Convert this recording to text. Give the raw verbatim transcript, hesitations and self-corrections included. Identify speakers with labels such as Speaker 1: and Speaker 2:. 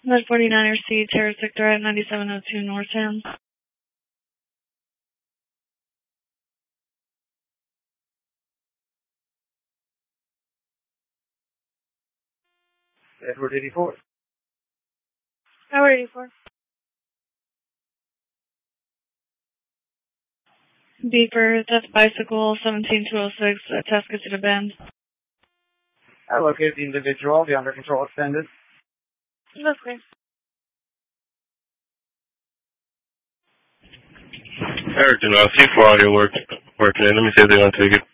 Speaker 1: Med forty-niner C, Terrace Sector at ninety-seven oh two Northtown.
Speaker 2: Edward eighty-four.
Speaker 1: Howard eighty-four. Beeper, that's bicycle, seventeen two oh six, at Tascasita Bend.
Speaker 2: I located the individual, the under control extended.
Speaker 1: That's great.
Speaker 3: Eric, I see four audio work, working in. Let me see if they're going to take it.